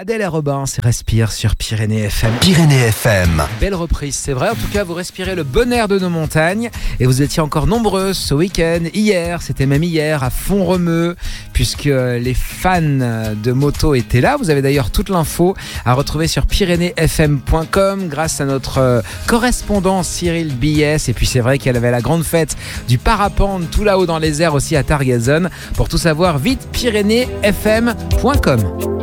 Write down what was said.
Adèle et Robin, c'est Respire sur Pyrénées FM. Pyrénées FM. Belle reprise, c'est vrai. En tout cas, vous respirez le bon air de nos montagnes. Et vous étiez encore nombreuses ce week-end. Hier, c'était même hier, à Font-Romeu, puisque les fans de moto étaient là. Vous avez d'ailleurs toute l'info à retrouver sur pyrénéesfm.com grâce à notre correspondant Cyril Bies. Et puis c'est vrai qu'elle avait la grande fête du parapente tout là-haut dans les airs aussi à Targazon. Pour tout savoir, vite pyrénéesfm.com.